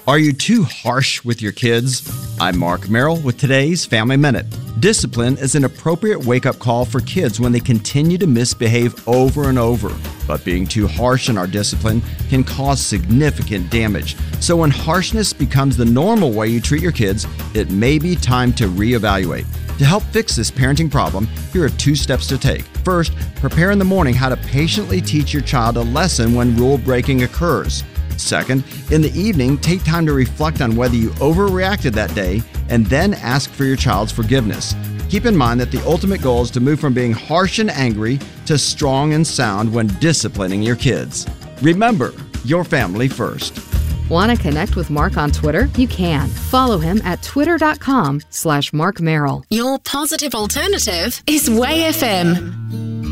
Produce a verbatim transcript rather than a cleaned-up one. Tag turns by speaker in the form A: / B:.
A: Are you too harsh with your kids? I'm Mark Merrill with today's Family Minute. Discipline is an appropriate wake-up call for kids when they continue to misbehave over and over. But being too harsh in our discipline can cause significant damage. So when harshness becomes the normal way you treat your kids, it may be time to reevaluate. To help fix this parenting problem, here are two steps to take. First, prepare in the morning how to patiently teach your child a lesson when rule breaking occurs. Second, in the evening, take time to reflect on whether you overreacted that day and then ask for your child's forgiveness. Keep in mind that the ultimate goal is to move from being harsh and angry to strong and sound when disciplining your kids. Remember, your family first.
B: Want to connect with Mark on Twitter? You can. Follow him at twitter.com slash Mark Merrill.
C: Your positive alternative is Way F M.